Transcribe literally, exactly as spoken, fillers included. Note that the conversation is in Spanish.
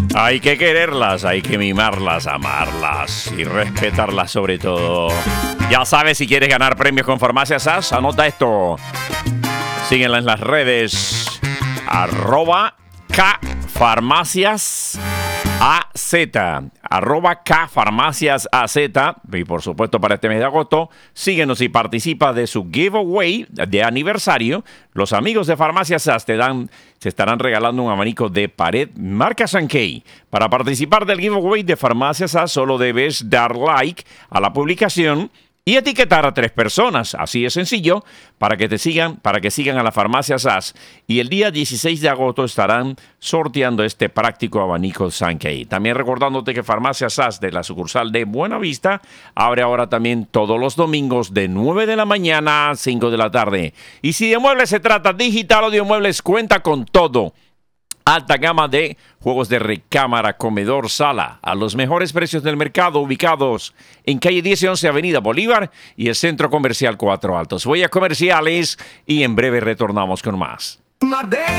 Hay que quererlas, hay que mimarlas, amarlas y respetarlas sobre todo. Ya sabes, si quieres ganar premios con Farmacias A S, anota esto. Síguenla en las redes. Arroba K Farmacias A Z. Arroba K Farmacias A Z. Y por supuesto, para este mes de agosto, síguenos y participa de su giveaway de aniversario. Los amigos de Farmacias A S te dan, se estarán regalando un abanico de pared marca Sankey. Para participar del giveaway de Farmacias A S, solo debes dar like a la publicación y etiquetar a tres personas, así de sencillo, para que te sigan, para que sigan a la Farmacias A S. Y el día dieciséis de agosto estarán sorteando este práctico abanico Sankey. También recordándote que Farmacias A S de la sucursal de Buenavista abre ahora también todos los domingos de nueve de la mañana a cinco de la tarde. Y si de muebles se trata, Digital Audio Muebles cuenta con todo. Alta gama de juegos de recámara, comedor, sala, a los mejores precios del mercado, ubicados en calle diez y once, Avenida Bolívar y el Centro Comercial Cuatro Altos. Voy a comerciales y en breve retornamos con más.